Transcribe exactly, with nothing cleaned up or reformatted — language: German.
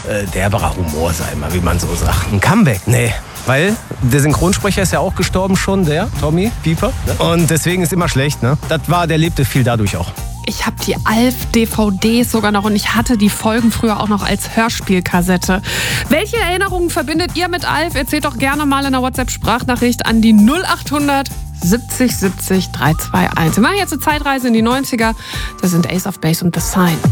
äh, derberer Humor sein, mal wie man so sagt. Ein Comeback, nee. Weil der Synchronsprecher ist ja auch gestorben schon, der Tommy Pieper. Ne? Und deswegen ist immer schlecht, ne? Das war, der lebte viel dadurch auch. Ich habe die Alf-D V Ds sogar noch und ich hatte die Folgen früher auch noch als Hörspielkassette. Welche Erinnerungen verbindet ihr mit Alf? Erzählt doch gerne mal in einer WhatsApp-Sprachnachricht an die null achthundert siebzig siebzig drei zwei eins. Wir machen jetzt eine Zeitreise in die neunziger. Das sind Ace of Base und The Sign.